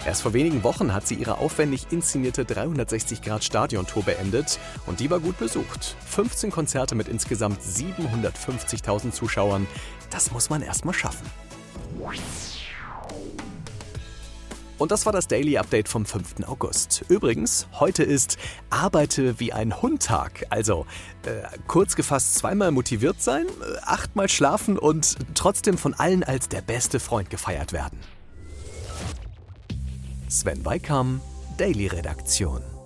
Erst vor wenigen Wochen hat sie ihre aufwendig inszenierte 360-Grad-Stadiontour beendet und die war gut besucht. 15 Konzerte mit insgesamt 750.000 Zuschauern. Das muss man erst mal schaffen. Und das war das Daily Update vom 5. August. Übrigens, heute ist Arbeite wie ein Hund-Tag. Also, kurz gefasst, 2-mal motiviert sein, 8-mal schlafen und trotzdem von allen als der beste Freund gefeiert werden. Sven Weikam, Daily Redaktion.